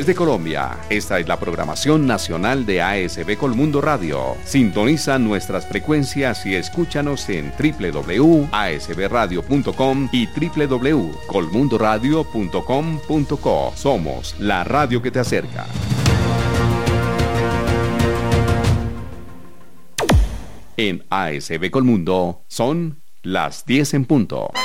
Desde Colombia, esta es la programación nacional de ASB Colmundo Radio. Sintoniza nuestras frecuencias y escúchanos en www.asbradio.com y www.colmundoradio.com.co. Somos la radio que te acerca. En ASB Colmundo son las 10 en punto.